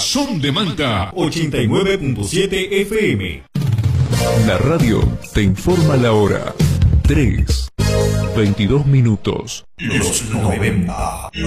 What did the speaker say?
Son de Manta 89.7 FM. La radio te informa la hora. 3:22. Los 90.